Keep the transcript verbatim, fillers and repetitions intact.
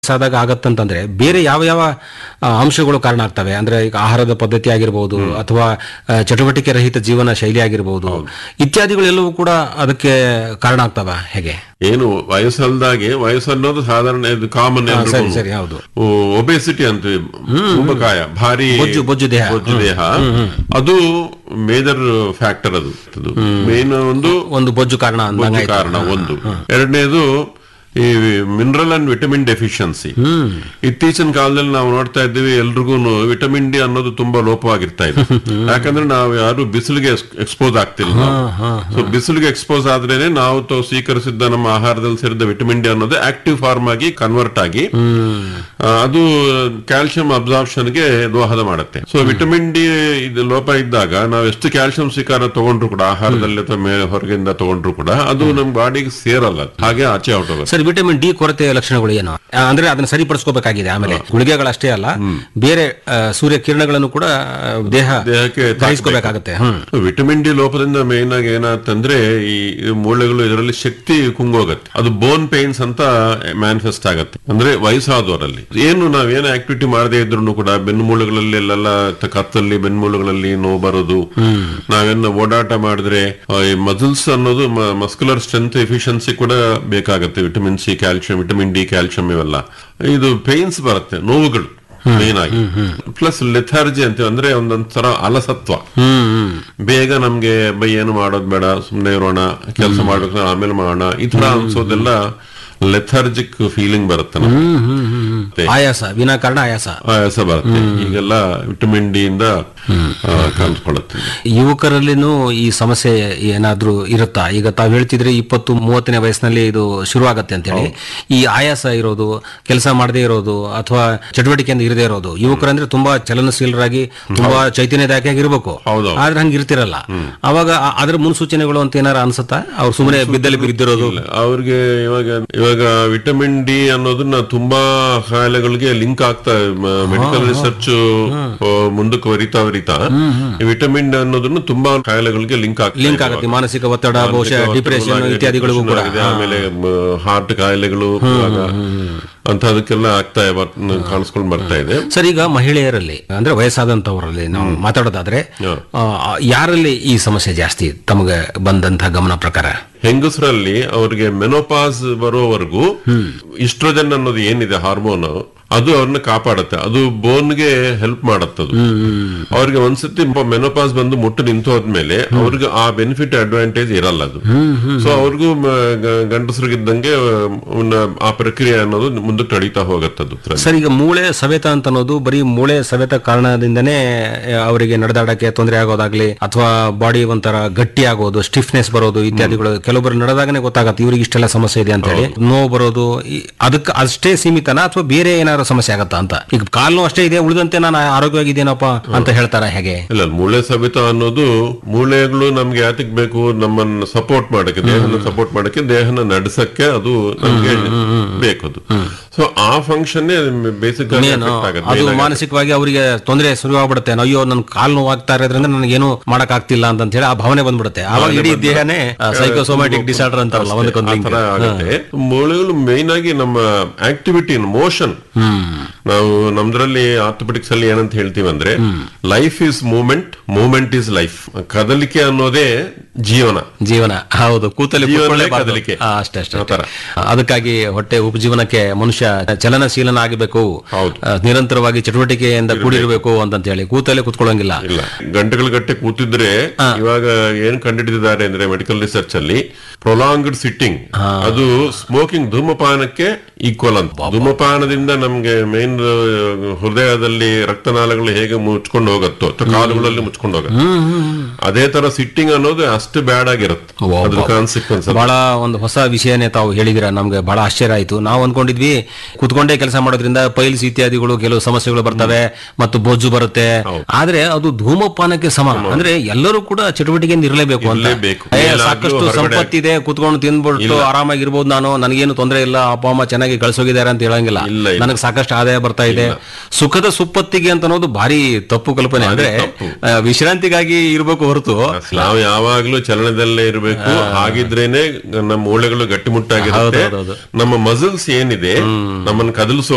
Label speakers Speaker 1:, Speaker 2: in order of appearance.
Speaker 1: ಆದಾಗ ಆಗತ್ತಂತಂದ್ರೆ ಬೇರೆ ಯಾವ ಯಾವ ಆ, ಅಂಶಗಳು ಕಾರಣ ಆಗ್ತವೆ ಅಂದ್ರೆ ಈಗ ಆಹಾರದ ಪದ್ಧತಿ ಆಗಿರಬಹುದು ಅಥವಾ ಆ, ಚಟುವಟಿಕೆ ರಹಿತ ಜೀವನ ಶೈಲಿ ಆಗಿರಬಹುದು ಇತ್ಯಾದಿಗಳೆಲ್ಲವೂ ಕೂಡ ಅದಕ್ಕೆ ಕಾರಣ ಆಗ್ತವ ಹೇಗೆ?
Speaker 2: ಏನು ವಯಸ್ಸಲ್ದಾಗೆ ವಯಸ್ಸನ್ನೋದು ಸಾಧಾರಣ ಇದು ಕಾಮನ್
Speaker 1: ಹಾ, ಸರಿ ಸರಿ ಹೌದು.
Speaker 2: ಒಬೆಸಿಟಿ ಅಂತೀವಿ, ಉಬಕಾಯ ಭಾರಿ
Speaker 1: ಬೊಜ್ಜು ಬೊಜ್ಜು ದೇಹ
Speaker 2: ಬೊಜ್ಜು ದೇಹ ಅದು ಮೇಜರ್ ಫ್ಯಾಕ್ಟರ್. ಅದು ಮೇನ್ ಒಂದು
Speaker 1: ಒಂದು ಬೊಜ್ಜು ಕಾರಣ
Speaker 2: ಬೊಜ್ಜು
Speaker 1: ಅಂದಂಗಾಯ್ತು.
Speaker 2: ಕಾರಣ ಒಂದು. ಎರಡನೇದು ಈ ಮಿನರಲ್ ಅಂಡ್ ವಿಟಮಿನ್ ಡೆಫಿಷಿಯನ್ಸಿ. ಇತ್ತೀಚಿನ ಕಾಲದಲ್ಲಿ ನಾವು ನೋಡ್ತಾ ಇದ್ದೀವಿ ಎಲ್ರಿಗೂ ವಿಟಮಿನ್ ಡಿ ಅನ್ನೋದು ತುಂಬಾ ಲೋಪವಾಗಿರ್ತಾ ಇದೆ. ಯಾಕಂದ್ರೆ ನಾವು ಯಾರು ಬಿಸಿಲಿಗೆ ಎಕ್ಸ್ಪೋಸ್ ಆಗ್ತಿಲ್ಲ. ಸೊ ಬಿಸಿಲಿಗೆ ಎಕ್ಸ್ಪೋಸ್ ಆದ್ರೇನೆ ನಾವು ತಾವು ಸ್ವೀಕರಿಸಿದ್ದ ನಮ್ಮ ಆಹಾರದಲ್ಲಿ ಸೇರಿದ ವಿಟಮಿನ್ ಡಿ ಅನ್ನೋದು ಆಕ್ಟಿವ್ ಫಾರ್ಮ್ ಆಗಿ ಕನ್ವರ್ಟ್ ಆಗಿ ಆ, ಅದು ಕ್ಯಾಲ್ಸಿಯಂ ಅಬ್ಸಾರ್ಪ್ಷನ್ ಗೆ ದೋಹದ ಮಾಡುತ್ತೆ. ಸೊ ವಿಟಮಿನ್ ಡಿ ಇದು ಲೋಪ ಇದ್ದಾಗ ನಾವು ಎಷ್ಟು ಕ್ಯಾಲ್ಸಿಯಂ ಸ್ವೀಕಾರ ತಗೊಂಡ್ರು ಕೂಡ ಆಹಾರದಲ್ಲಿ ಅಥವಾ ಮೇಲೆ ಹೊರಗಿಂದ ತಗೊಂಡ್ರು ಕೂಡ ಅದು ನಮ್ಮ ಬಾಡಿಗೆ ಸೇರಲ್ಲ, ಹಾಗೆ ಆಚೆ ಔಟ್ ಹೋಗುತ್ತೆ.
Speaker 1: ಸರ್, ವಿಟಮಿನ್ ಡಿ ಕೊರತೆಯ ಲಕ್ಷಣಗಳು ಏನು? ಆ, ಅಂದ್ರೆ ಅದನ್ನ ಸರಿಪಡಿಸ್ಕೋಬೇಕಾಗಿದೆ. ಆಮೇಲೆ ಗುಳಿಗೆಗಳಷ್ಟೇ ಅಲ್ಲ, ಬೇರೆ ಆ, ಸೂರ್ಯ ಕಿರಣಗಳನ್ನು ಕೂಡ ಆ, ದೇಹ
Speaker 2: ದೇಹಕ್ಕೆ
Speaker 1: ಗ್ರಹಿಸ್ಕೋಬೇಕಾಗತ್ತೆ. ಹ್ಮ್
Speaker 2: ವಿಟಮಿನ್ ಡಿ ಲೋಪದಿಂದ ಮೇನ್ ಆಗಿ ಏನಾಗ್ತಂದ್ರೆ ಈ ಮೂಳೆಗಳು ಇದರಲ್ಲಿ ಶಕ್ತಿ ಕುಂಗೋಗತ್ತೆ. ಅದು ಬೋನ್ ಪೇನ್ಸ್ ಅಂತ ಮ್ಯಾನಿಫೆಸ್ಟ್ ಆಗತ್ತೆ. ಅಂದ್ರೆ ವಯಸ್ಸಾದವರಲ್ಲಿ ಏನು ನಾವೇನು ಆಕ್ಟಿವಿಟಿ ಮಾಡದೇ ಇದ್ರು ಕೂಡ ಬೆನ್ನು ಮೂಳೆಗಳಲ್ಲಿ ಎಲ್ಲೆಲ್ಲ ಕತ್ತಲ್ಲಿ ಬೆನ್ನು ಮೂಳೆಗಳಲ್ಲಿ ನೋವು ಬರೋದು, ನಾವೇನು ಓಡಾಟ ಮಾಡಿದ್ರೆ ಮಸಲ್ಸ್ ಅನ್ನೋದು ಮಸ್ಕ್ಯುಲರ್ ಸ್ಟ್ರೆಂತ್ ಎಫಿಷಿಯನ್ಸಿ ಕೂಡ ಬೇಕಾಗತ್ತೆ. Vitamin C, calcium, vitamin D, calcium ಇವೆಲ್ಲ ಇದು ಪೇನ್ಸ್ ಬರುತ್ತೆ, ನೋವುಗಳು ಮೇನ್ ಆಗಿ. ಪ್ಲಸ್ ಲೆಥಾರ್ಜಿ ಅಂತೀವಿ, ಅಂದ್ರೆ ಒಂದೊಂಥರ ಅಲಸತ್ವ. ಬೇಗ ನಮ್ಗೆ ಬೈ ಏನು ಮಾಡೋದ್ ಬೇಡ, ಸುಮ್ನೆ ಇರೋಣ, ಕೆಲಸ ಮಾಡ್ಬೇಕು ಆಮೇಲೆ ಮಾಡೋಣ, ಈ ತರ ಅನ್ಸೋದೆಲ್ಲ ಲೆಥಾರ್ಜಿಕ್ ಫೀಲಿಂಗ್ ಬರುತ್ತೆ ನಮ್ಗೆ.
Speaker 1: ಆಯಾಸ, ವಿನಾಕಾರಣ ಆಯಾಸ
Speaker 2: ಆಯಾಸ ಬರುತ್ತೆ. ಈಗೆಲ್ಲ ವಿಟಮಿನ್ ಡಿ ಇಂದ ಕಾಣಿಸ್ಕೊಳ್ಳುತ್ತೆ.
Speaker 1: ಯುವಕರಲ್ಲಿನೂ ಈ ಸಮಸ್ಯೆ ಏನಾದ್ರೂ ಇರುತ್ತಾ? ಈಗ ತಾವ್ ಹೇಳ್ತಿದ್ರೆ ಇಪ್ಪತ್ತು ಮೂವತ್ತನೇ ವಯಸ್ಸಿನಲ್ಲಿ ಇದು ಶುರುವಾಗತ್ತೆ ಅಂತ ಹೇಳಿ. ಈ ಆಯಾಸ ಇರೋದು, ಕೆಲಸ ಮಾಡದೇ ಇರೋದು ಅಥವಾ ಚಟುವಟಿಕೆಯಿಂದ ಇರದೇ ಇರೋದು, ಯುವಕರಂದ್ರೆ ತುಂಬಾ ಚಲನಶೀಲರಾಗಿ ತುಂಬಾ ಚೈತನ್ಯದಾಯಕವಾಗಿ ಇರಬೇಕು,
Speaker 2: ಹೌದು.
Speaker 1: ಆದ್ರೆ ಹಂಗ ಇರ್ತಿರಲ್ಲ. ಅವಾಗ ಆ- ಅದ್ರ ಮುನ್ಸೂಚನೆಗಳು ಅಂತ ಏನಾರ ಅನ್ಸುತ್ತಾ? ಅವ್ರು ಸುಮ್ಮನೆ ಬಿದ್ದಲ್ಲಿ ಬಿದ್ದಿರೋದು?
Speaker 2: ಅವ್ರಿಗೆ ಇವಾಗ ಇವಾಗ ವಿಟಮಿನ್ ಡಿ ಅನ್ನೋದನ್ನ ತುಂಬಾ ಕಾಯಿಲೆಗಳಿಗೆ ಲಿಂಕ್ ಆಗ್ತಾ, ಮೆಡಿಕಲ್ ರಿಸರ್ಚ್ ಮುಂದಕ್ಕೆ ವರಿತಾ ವರಿತಾ ವಿಟಮಿನ್ ಡಿ ಅನ್ನೋದನ್ನ ತುಂಬಾ ಕಾಯಿಲೆಗಳಿಗೆ ಲಿಂಕ್ ಆಗ್ತಾ
Speaker 1: ಲಿಂಕ್ ಆಗುತ್ತೆ. ಮಾನಸಿಕ ಒತ್ತಡ, ಬಹುಶಃ ಡಿಪ್ರೆಷನ್ ಇತ್ಯಾದಿಗಳಿಗೂ ಕೂಡ.
Speaker 2: ಆಮೇಲೆ ಹಾರ್ಟ್ ಕಾಯಿಲೆಗಳು ಅಂತದಕ್ಕೆಲ್ಲ ಆಗ್ತಾ ಕಾಣಿಸ್ಕೊಂಡು ಬರ್ತಾ ಇದೆ.
Speaker 1: ಸರ್, ಈಗ ಮಹಿಳೆಯರಲ್ಲಿ ಅಂದ್ರೆ ವಯಸ್ಸಾದಂತವರಲ್ಲಿ ನಾವು ಮಾತಾಡೋದಾದ್ರೆ ಆ, ಯಾರಲ್ಲಿ ಈ ಸಮಸ್ಯೆ ಜಾಸ್ತಿ ತಮಗೆ ಬಂದಂತಹ ಗಮನ ಪ್ರಕಾರ?
Speaker 2: ಹೆಂಗಸರಲ್ಲಿ ಅವ್ರಿಗೆ ಮೆನೋಪಾಸ್ ಬರೋವರೆಗೂ ಇಸ್ಟ್ರೋಜನ್ ಅನ್ನೋದು ಏನಿದೆ ಹಾರ್ಮೋನ್, ಅದು ಅವ್ರನ್ನ ಕಾಪಾಡುತ್ತೆ. ಅದು ಬೋನ್ಗೆ ಹೆಲ್ಪ್ ಮಾಡತ್ತದು. ಅವ್ರಿಗೆ ಒಂದ್ಸತಿ ಮೆನೋಪಾಸ್ ಬಂದು ಮುಟ್ಟು ನಿಂತು ಹೋದ್ಮೇಲೆ ಅವ್ರಿಗೆ ಆ ಬೆನಿಫಿಟ್ ಅಡ್ವಾಂಟೇಜ್ ಇರಲ್ಲ ಅದು. ಸೊ ಅವ್ರಿಗೂ ಗಂಡಸರಿಗಿದ್ದಂಗೆ ಆ ಪ್ರಕ್ರಿಯೆ ಅನ್ನೋದು ಮುಂದಕ್ಕೆ ನಡೀತಾ ಹೋಗತ್ತದು.
Speaker 1: ಸರ್, ಈಗ ಮೂಳೆ ಸವೆತ ಅಂತ ಅನ್ನೋದು ಬರೀ ಮೂಳೆ ಸವೆತ ಕಾರಣದಿಂದನೇ ಅವರಿಗೆ ನಡೆದಾಡಕ್ಕೆ ತೊಂದರೆ ಆಗೋದಾಗ್ಲಿ ಅಥವಾ ಬಾಡಿ ಒಂಥರ ಗಟ್ಟಿ ಆಗೋದು, ಸ್ಟಿಫ್ನೆಸ್ ಬರೋದು ಇತ್ಯಾದಿಗಳು ಕೆಲವೊಬ್ಬರು ನಡೆದಾಗನೇ ಗೊತ್ತಾಗತ್ತೆ ಇವ್ರಿಗೆ ಇಷ್ಟೆಲ್ಲ ಸಮಸ್ಯೆ ಇದೆ ಅಂತ ಹೇಳಿ. ನೋವು ಬರೋದು ಈ- ಅದಕ್ಕೆ ಅಷ್ಟೇ ಸೀಮಿತನಾ ಅಥವಾ ಬೇರೆ ಏನಾದ್ರು ಸಮಸ್ಯೆ ಆಗತ್ತಾ ಅಂತ? ಈಗ ಕಾಲು ಅಷ್ಟೇ ಇದೆ, ಉಳಿದಂತೆ ನಾನು ಆರೋಗ್ಯವಾಗಿದ್ದೇನಪ್ಪ ಅಂತ ಹೇಳ್ತಾರ ಹೇಗೆ?
Speaker 2: ಇಲ್ಲ, ಮೂಳೆ ಸವೆತ ಅನ್ನೋದು ಮೂಳೆಗಳು ನಮ್ಗೆ ಯಾತಕ್ ಬೇಕು? ನಮ್ಮನ್ನ ಸಪೋರ್ಟ್ ಮಾಡಕ್ಕೆ, ದೇಹನ ಸಪೋರ್ಟ್ ಮಾಡಕ್ಕೆ, ದೇಹನ ನಡೆಸಕ್ಕೆ ಅದು ನಮ್ಗೆ ಬೇಕು. ಅದು ಸೊ ಆ ಫಂಕ್ಷನ್ ಬೇಸಿಕ್
Speaker 1: ಅದು ಮಾನಸಿಕವಾಗಿ ಅವರಿಗೆ ತೊಂದರೆ ಶುರುವಾಗ್ಬಿಡುತ್ತೆ. ಅಯ್ಯೋ ನನ್ ಕಾಲು ನೋವಾಗ್ತಾ ಇರೋದ್ರಿಂದ ನನಗೇನು ಮಾಡಕ್ ಆಗ್ತಿಲ್ಲ ಅಂತ ಹೇಳಿ ಆ ಭಾವನೆ ಬಂದ್ಬಿಡುತ್ತೆ. ಆವಾಗ ಇಡೀ ದೇಹನೇ ಸೈಕೋಸೋಮ್ಯಾಟಿಕ್ ಡಿಸಾರ್ಡರ್ ಅಂತಾರಲ್ಲ, ಒಂದಕ್ಕೊಂದು ಲಿಂಕ್
Speaker 2: ಆಗುತ್ತೆ. ಮೂಳೆಗಳು ಮೇನ್ ಆಗಿ ನಮ್ಮ ಆಕ್ಟಿವಿಟಿ, ಮೋಷನ್. ನಾವು ನಮ್ದ್ರಲ್ಲಿ ಆರ್ಥೋಪೆಡಿಕ್ಸ್ ಅಲ್ಲಿ ಏನಂತ ಹೇಳ್ತೀವಿ ಅಂದ್ರೆ life is movement, movement is life. ಕದಲಿಕೆ ಅನ್ನೋದೇ ಜೀವನ.
Speaker 1: ಜೀವನ ಹೌದು, ಕೂತಲ್ಲಿ
Speaker 2: ಜೀವನವೇ ಕದಲಿಕೆ.
Speaker 1: ಅಷ್ಟೇ ಅಷ್ಟೇ. ಅದಕ್ಕಾಗಿ ಹೊಟ್ಟೆ ಉಪಜೀವನಕ್ಕೆ ಮನುಷ್ಯ ಚಲನಶೀಲನ ಆಗಬೇಕು,
Speaker 2: ಹೌದು.
Speaker 1: ನಿರಂತರವಾಗಿ ಚಟುವಟಿಕೆಯಿಂದ ಕೂಡಿರಬೇಕು ಅಂತ ಹೇಳಿ ಕೂತಲ್ಲೇ ಕೂತ್ಕೊಳ್ಳೋಂಗಿಲ್ಲ.
Speaker 2: ಇಲ್ಲ, ಗಂಟೆಗಳ ಗಟ್ಟೆ ಕೂತಿದ್ರೆ ಇವಾಗ ಏನ್ ಕಂಡುಹಿಡಿದಿದ್ದಾರೆ ಅಂದ್ರೆ ಮೆಡಿಕಲ್ ರಿಸರ್ಚ್ ಅಲ್ಲಿ ಪ್ರೊಲಾಂಗ್ಡ್ ಸಿಟ್ಟಿಂಗ್ ಅದು ಸ್ಮೋಕಿಂಗ್, ಧೂಮಪಾನಕ್ಕೆ ಈಕ್ವಲ್ ಅಂತ. ಧೂಮಪಾನದಿಂದ ನಮ್ಗೆ ಮೇನ್ ಹೃದಯದಲ್ಲಿ ರಕ್ತನಾಳಗಳು ಹೇಗೆ ಮುಚ್ಕೊಂಡು ಹೋಗುತ್ತೋ ಅಥವಾ ಕಾಲುಗಳಲ್ಲಿ ಮುಚ್ಕೊಂಡು ಹೋಗುತ್ತೆ, ಅದೇ ತರ ಸಿಟ್ಟಿಂಗ್ ಅನ್ನೋದು ಅಷ್ಟು ಬ್ಯಾಡ್ ಆಗಿರುತ್ತೆ. ಅದ್ರ ಕಾನ್ಸಿಕ್ವೆನ್ಸ್
Speaker 1: ಬಹಳ ಒಂದು ಹೊಸ ವಿಷಯನೇ ತಾವು ಹೇಳಿದಿರ. ನಮ್ಗೆ ಬಹಳ ಆಶ್ಚರ್ಯ ಆಯ್ತು. ನಾವು ಅನ್ಕೊಂಡಿದ್ವಿ ಕುತ್ಕೊಂಡೇ ಕೆಲಸ ಮಾಡೋದ್ರಿಂದ ಪೈಲ್ಸ್ ಇತ್ಯಾದಿಗಳು ಕೆಲವು ಸಮಸ್ಯೆಗಳು ಬರ್ತವೆ ಮತ್ತು ಬೊಜ್ಜು ಬರುತ್ತೆ, ಆದ್ರೆ ಅದು ಧೂಮಪಾನಕ್ಕೆ ಸಮ. ಅಂದ್ರೆ ಎಲ್ಲರೂ ಕೂಡ ಚಟುವಟಿಕೆಯಿಂದ ಇರಲೇಬೇಕು ಅಂತ. ಏ, ಸಾಕಷ್ಟು ಸಂಪತ್ತಿದೆ, ಕುತ್ಕೊಂಡು ತಿಂದ್ಬಿಟ್ಟು ಆರಾಮಾಗಿರ್ಬೋದು, ನಾನು ನನಗೇನು ತೊಂದರೆ ಇಲ್ಲ, ಅಪ್ಪ ಅಮ್ಮ ಚೆನ್ನಾಗಿ ಕಳ್ಸೋಗಿದ್ದಾರೆ ಅಂತ ಹೇಳಂಗಿಲ್ಲ. ನನಗೆ ಸಾಕಷ್ಟು ಆದಾಯ ಬರ್ತಾ ಇದೆ. ಸುಖದ ಸುಪ್ಪತ್ತಿಗೆ ಅಂತ ಅನ್ನೋದು ಭಾರಿ ತಪ್ಪು ಕಲ್ಪನೆ. ಅಂದ್ರೆ ವಿಶ್ರಾಂತಿಗಾಗಿ ಇರಬೇಕು ಹೊರತು
Speaker 2: ನಾವು ಯಾವಾಗ್ಲೂ ಚಲನದಲ್ಲೇ ಇರಬೇಕು. ಹಾಗಿದ್ರೇನೆ ನಮ್ಮ ಮೂಳೆಗಳು ಗಟ್ಟಿಮುಟ್ಟಾಗಿರುತ್ತೆ. ನಮ್ಮ ಮಸಲ್ಸ್ ಏನಿದೆ ನಮ್ಮನ್ನು ಕದಲಿಸೋ